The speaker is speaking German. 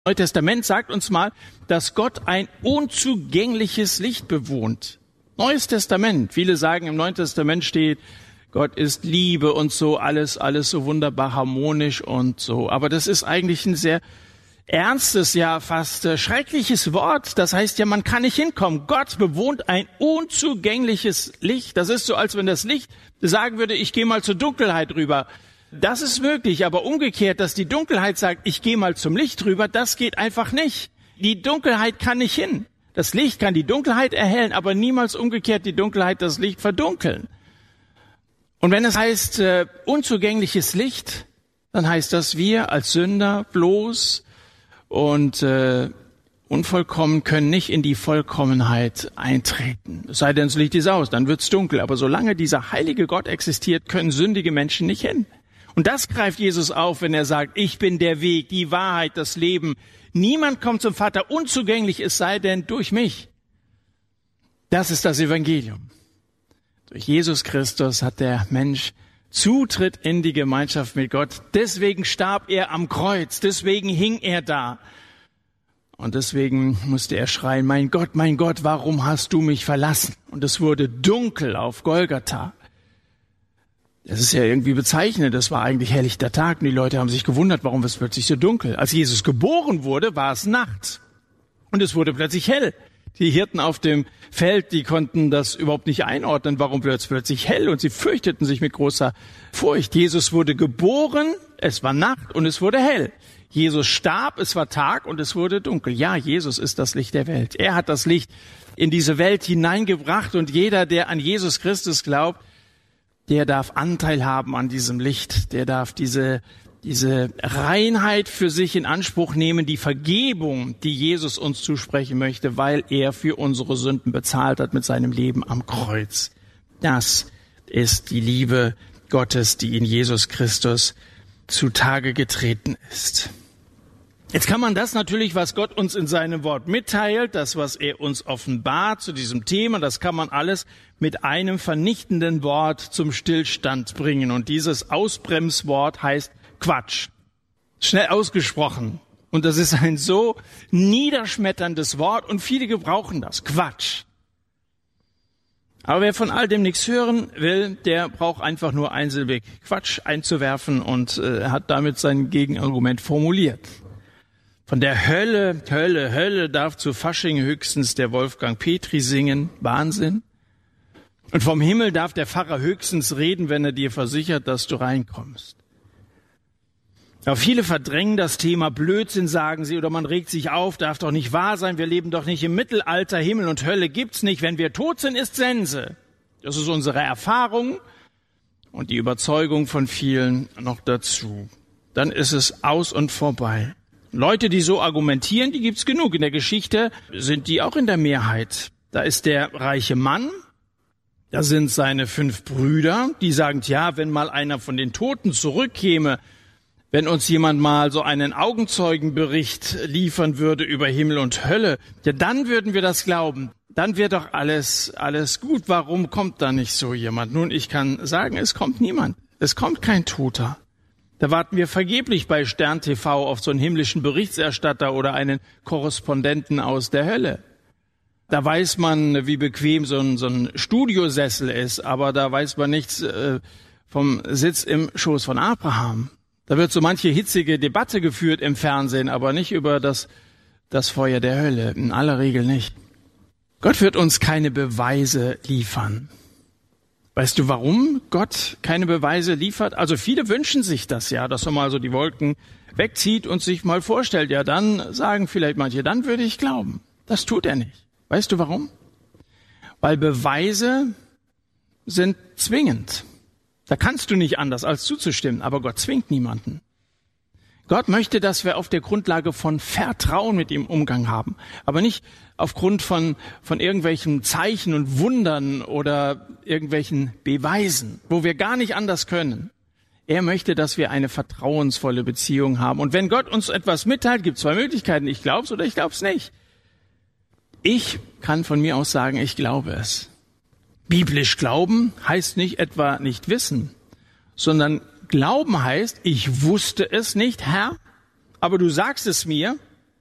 Neue Testament sagt uns mal, dass Gott ein unzugängliches Licht bewohnt. Neues Testament. Viele sagen, im Neuen Testament steht, Gott ist Liebe und so, alles so wunderbar harmonisch und so. Aber das ist eigentlich ein sehr ernstes, ja fast schreckliches Wort. Das heißt ja, man kann nicht hinkommen. Gott bewohnt ein unzugängliches Licht. Das ist so, als wenn das Licht sagen würde, ich gehe mal zur Dunkelheit rüber. Das ist möglich, aber umgekehrt, dass die Dunkelheit sagt, ich gehe mal zum Licht rüber, das geht einfach nicht. Die Dunkelheit kann nicht hin. Das Licht kann die Dunkelheit erhellen, aber niemals umgekehrt die Dunkelheit das Licht verdunkeln. Und wenn es heißt unzugängliches Licht, dann heißt das, wir als Sünder bloß und unvollkommen können nicht in die Vollkommenheit eintreten. Es sei denn, das Licht ist aus, dann wird's dunkel. Aber solange dieser heilige Gott existiert, können sündige Menschen nicht hin. Und das greift Jesus auf, wenn er sagt, ich bin der Weg, die Wahrheit, das Leben. Niemand kommt zum Vater unzugänglich, es sei denn durch mich. Das ist das Evangelium. Durch Jesus Christus hat der Mensch Zutritt in die Gemeinschaft mit Gott. Deswegen starb er am Kreuz, deswegen hing er da. Und deswegen musste er schreien, mein Gott, warum hast du mich verlassen? Und es wurde dunkel auf Golgatha. Das ist ja irgendwie bezeichnend, das war eigentlich helllichter Tag und die Leute haben sich gewundert, warum es plötzlich so dunkel. Als Jesus geboren wurde, war es Nacht und es wurde plötzlich hell. Die Hirten auf dem Feld, die konnten das überhaupt nicht einordnen, warum wird es plötzlich hell und sie fürchteten sich mit großer Furcht. Jesus wurde geboren, es war Nacht und es wurde hell. Jesus starb, es war Tag und es wurde dunkel. Ja, Jesus ist das Licht der Welt. Er hat das Licht in diese Welt hineingebracht und jeder, der an Jesus Christus glaubt, der darf Anteil haben an diesem Licht. Der darf diese Reinheit für sich in Anspruch nehmen, die Vergebung, die Jesus uns zusprechen möchte, weil er für unsere Sünden bezahlt hat mit seinem Leben am Kreuz. Das ist die Liebe Gottes, die in Jesus Christus zutage getreten ist. Jetzt kann man das natürlich, was Gott uns in seinem Wort mitteilt, das, was er uns offenbart zu diesem Thema, das kann man alles mit einem vernichtenden Wort zum Stillstand bringen. Und dieses Ausbremswort heißt Quatsch. Schnell ausgesprochen. Und das ist ein so niederschmetterndes Wort und viele gebrauchen das. Quatsch. Aber wer von all dem nichts hören will, der braucht einfach nur einsilbig Quatsch einzuwerfen und hat damit sein Gegenargument formuliert. Von der Hölle darf zu Fasching höchstens der Wolfgang Petri singen. Wahnsinn. Und vom Himmel darf der Pfarrer höchstens reden, wenn er dir versichert, dass du reinkommst. Aber viele verdrängen das Thema Blödsinn, sagen sie, oder man regt sich auf, darf doch nicht wahr sein, wir leben doch nicht im Mittelalter, Himmel und Hölle gibt's nicht, wenn wir tot sind, ist Sense. Das ist unsere Erfahrung und die Überzeugung von vielen noch dazu. Dann ist es aus und vorbei. Leute, die so argumentieren, die gibt's genug. In der Geschichte sind die auch in der Mehrheit. Da ist der reiche Mann, da sind seine 5 Brüder, die sagen, ja, wenn mal einer von den Toten zurückkäme, wenn uns jemand mal so einen Augenzeugenbericht liefern würde über Himmel und Hölle, ja, dann würden wir das glauben. Dann wäre doch alles gut. Warum kommt da nicht so jemand? Nun, ich kann sagen, es kommt niemand. Es kommt kein Toter. Da warten wir vergeblich bei Stern TV auf so einen himmlischen Berichterstatter oder einen Korrespondenten aus der Hölle. Da weiß man, wie bequem so ein Studiosessel ist, aber da weiß man nichts vom Sitz im Schoß von Abraham. Da wird so manche hitzige Debatte geführt im Fernsehen, aber nicht über das Feuer der Hölle. In aller Regel nicht. Gott wird uns keine Beweise liefern. Weißt du, warum Gott keine Beweise liefert? Also viele wünschen sich das ja, dass er mal so die Wolken wegzieht und sich mal vorstellt. Ja, dann sagen vielleicht manche, dann würde ich glauben. Das tut er nicht. Weißt du warum? Weil Beweise sind zwingend. Da kannst du nicht anders, als zuzustimmen. Aber Gott zwingt niemanden. Gott möchte, dass wir auf der Grundlage von Vertrauen mit ihm Umgang haben. Aber nicht aufgrund von irgendwelchen Zeichen und Wundern oder irgendwelchen Beweisen, wo wir gar nicht anders können. Er möchte, dass wir eine vertrauensvolle Beziehung haben. Und wenn Gott uns etwas mitteilt, gibt es 2 Möglichkeiten. Ich glaub's oder ich glaub's nicht. Ich kann von mir aus sagen, ich glaube es. Biblisch glauben heißt nicht etwa nicht wissen, sondern Glauben heißt, ich wusste es nicht, Herr, aber du sagst es mir